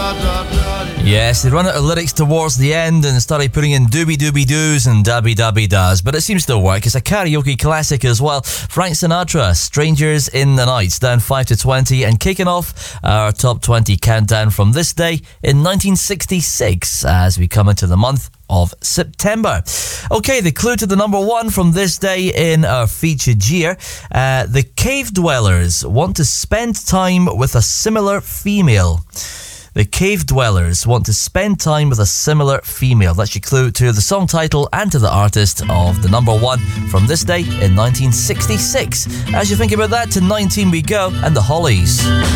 Yes, they run out of lyrics towards the end and started putting in doobie-doobie-doos and dabby-dabby-das, but it seems to work. It's a karaoke classic as well. Frank Sinatra, Strangers in the Night, down 5 to 20, and kicking off our top 20 countdown from this day in 1966 as we come into the month of September. Okay, the clue to the number one from this day in our featured year. The cave dwellers want to spend time with a similar female. The cave dwellers want to spend time with a similar female. That's your clue to the song title and to the artist of the number one from this day in 1966. As you think about that, to 19 we go, and the Hollies.